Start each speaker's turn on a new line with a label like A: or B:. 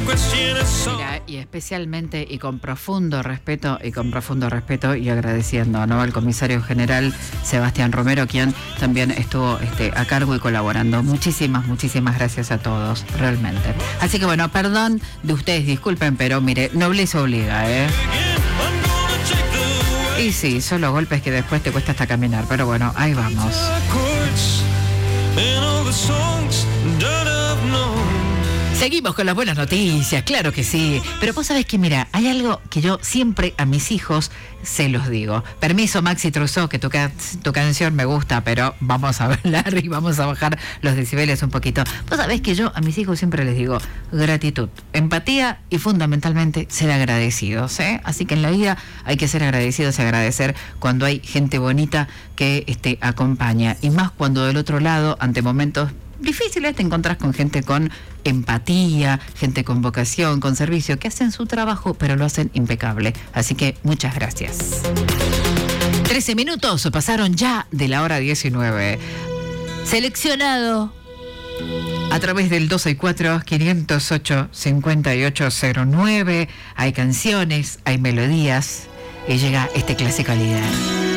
A: Mira, y especialmente y con profundo respeto y agradeciendo, ¿no?, al comisario general Sebastián Romero, quien también estuvo a cargo y colaborando. Muchísimas gracias a todos, realmente. Así que bueno, perdón de ustedes, disculpen, pero mire, nobleza obliga, ¿eh? Y sí, son los golpes que después te cuesta hasta caminar, pero bueno, ahí vamos. Seguimos con las buenas noticias, claro que sí. Pero vos sabés que, mira, hay algo que yo siempre a mis hijos se los digo. Permiso, Maxi Truzó, que tu canción me gusta, pero vamos a hablar y vamos a bajar los decibeles un poquito. Vos sabés que yo a mis hijos siempre les digo gratitud, empatía y fundamentalmente ser agradecidos, ¿eh? Así que en la vida hay que ser agradecidos y agradecer cuando hay gente bonita que acompaña. Y más cuando del otro lado, ante momentos difíciles, te encontrás con gente con empatía, gente con vocación, con servicio, que hacen su trabajo, pero lo hacen impecable. Así que muchas gracias. 13 minutos pasaron ya de la hora 19. Seleccionado a través del 264-508-5809. Hay canciones, hay melodías, y llega este clásico líder.